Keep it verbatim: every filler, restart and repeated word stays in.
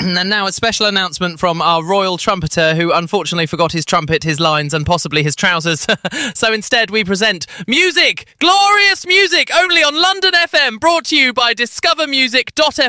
And now a special announcement from our royal trumpeter who unfortunately forgot his trumpet, his lines and possibly his trousers. So instead we present music, glorious music, only on London F M, brought to you by discover music dot f m.